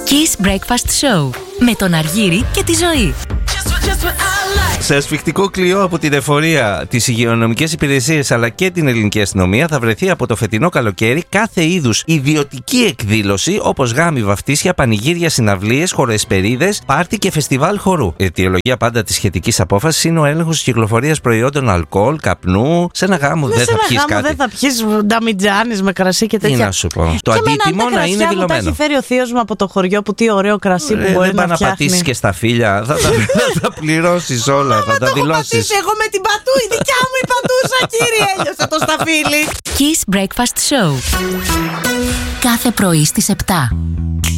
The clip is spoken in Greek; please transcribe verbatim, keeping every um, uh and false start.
Kiss Breakfast Show με τον Αργύρη και τη Ζωή. Σε ασφιχτικό κλειό από την εφορία, τις υγειονομικές υπηρεσίες αλλά και την ελληνική αστυνομία θα βρεθεί από το φετινό καλοκαίρι κάθε είδους ιδιωτική εκδήλωση όπως γάμοι, βαφτίσια, πανηγύρια, συναυλίες, χοροεσπερίδες, πάρτι και φεστιβάλ χορού. Η αιτιολογία πάντα της σχετικής απόφασης είναι ο έλεγχος της κυκλοφορίας προϊόντων αλκοόλ, καπνού. Σε ένα γάμο δεν θα πιεις κάτι. Δεν θα πιεις νταμιτζάνης με κρασί και τέτοια. Τι να σου πω. Το αντίτιμο να είναι δηλωμένο. Τα έχει φέρει ο θείος μου από το χωριό που τι ωραίο κρασί που μπορεί να φτιάχνει. Δεν πάει να πατήσεις και στα φύλλα. Θα τα πληρώσεις όλα. Θα τα δηλώσεις. Εγώ με την πατού, η δικιά μου η πατούσα, κύριε, έλειωσε το σταφύλι. Kiss Breakfast Show. Κάθε πρωί στις επτά.